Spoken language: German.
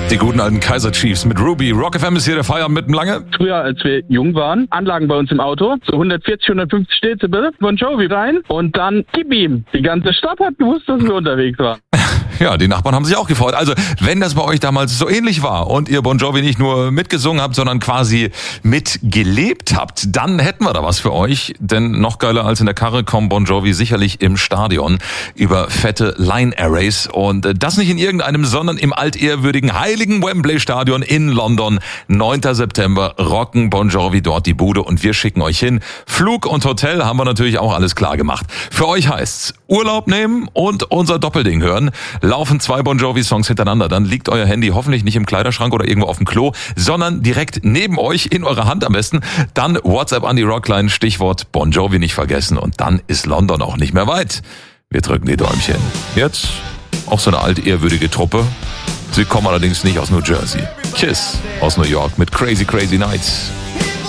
Die guten alten Kaiser Chiefs mit Ruby. Rock FM ist hier der Feierabend mit dem Lange. Früher, als wir jung waren, Anlagen bei uns im Auto, so 140, 150 Dezibel, Bon Jovi rein und dann gib ihm. Die ganze Stadt hat gewusst, dass wir unterwegs waren. Ja, die Nachbarn haben sich auch gefreut. Also, wenn das bei euch damals so ähnlich war und ihr Bon Jovi nicht nur mitgesungen habt, sondern quasi mitgelebt habt, dann hätten wir da was für euch. Denn noch geiler als in der Karre kommen Bon Jovi sicherlich im Stadion über fette Line-Arrays. Und das nicht in irgendeinem, sondern im altehrwürdigen heiligen Wembley-Stadion in London. 9. September rocken Bon Jovi dort die Bude und wir schicken euch hin. Flug und Hotel haben wir natürlich auch alles klar gemacht. Für euch heißt's Urlaub nehmen und unser Doppelding hören. Laufen 2 Bon Jovi-Songs hintereinander, dann liegt euer Handy hoffentlich nicht im Kleiderschrank oder irgendwo auf dem Klo, sondern direkt neben euch, in eurer Hand am besten. Dann WhatsApp an die Rockline, Stichwort Bon Jovi nicht vergessen und dann ist London auch nicht mehr weit. Wir drücken die Däumchen. Jetzt auch so eine altehrwürdige Truppe. Sie kommen allerdings nicht aus New Jersey. Kiss aus New York mit Crazy Crazy Nights.